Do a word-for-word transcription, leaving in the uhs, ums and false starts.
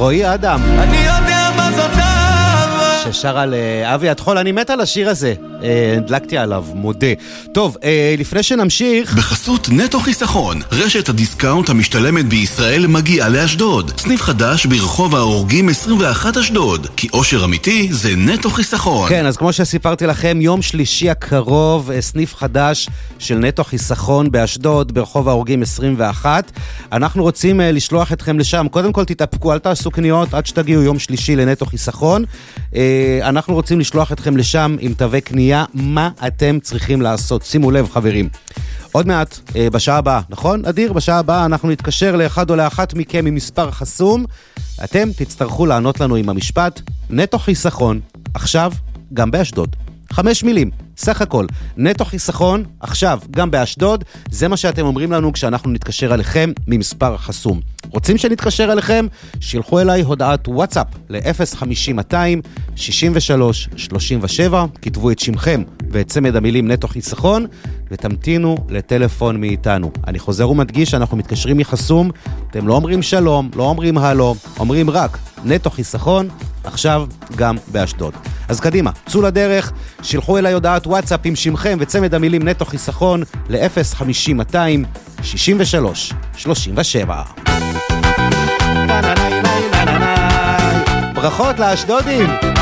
רועי אדם. אני יודע מה זאת אהבה. ששר על אבי התחול, אני מת על השיר הזה. הדלקתי עליו, מודה. טוב, לפני שנמשיך... בחסות נטו חיסכון, רשת הדיסקאונט המשתלמת בישראל מגיעה לאשדוד. סניף חדש ברחוב האורגים עשרים ואחת אשדוד. כי אושר אמיתי זה נטו חיסכון. כן, אז כמו שסיפרתי לכם, יום שלישי הקרוב, סניף חדש של נטו חיסכון באשדוד, ברחוב האורגים עשרים ואחת. אנחנו רוצים לשלוח אתכם לשם. קודם כל תתאפקו, אל תעשו קניות עד שתגיעו יום שלישי לנטו חיסכון. אנחנו רוצים לשלוח אתכם לשם עם תווי קנייה, מה אתם צריכים לעשות. שימו לב חברים, עוד מעט בשעה הבאה, נכון אדיר? בשעה הבאה אנחנו נתקשר לאחד או לאחת מכם עם מספר חסום, אתם תצטרכו לענות לנו עם המשפט נטו חיסכון, עכשיו גם באשדוד. חמש מילים, סך הכל, נטו חיסכון, עכשיו גם באשדוד, זה מה שאתם אומרים לנו כשאנחנו נתקשר אליכם ממספר חסום. רוצים שנתקשר אליכם? שילחו אליי הודעת וואטסאפ ל-אפס חמישים מאתיים שישים ושלוש שלושים ושבע, כתבו את שמכם ואת צמד המילים נטו חיסכון, ותמתינו לטלפון מאיתנו. אני חוזר ומדגיש, אנחנו מתקשרים מחסום, אתם לא אומרים שלום, לא אומרים הלו, אומרים רק נטו חיסכון, עכשיו גם באשדוד. אז קדימה, צאו לדרך, שילחו אליי הודעת וואטסאפ עם שמכם וצמד המילים נטו חיסכון ל-אפס חמישים מאתיים שישים ושלוש שלושים ושבע. ברכות לאשדודים.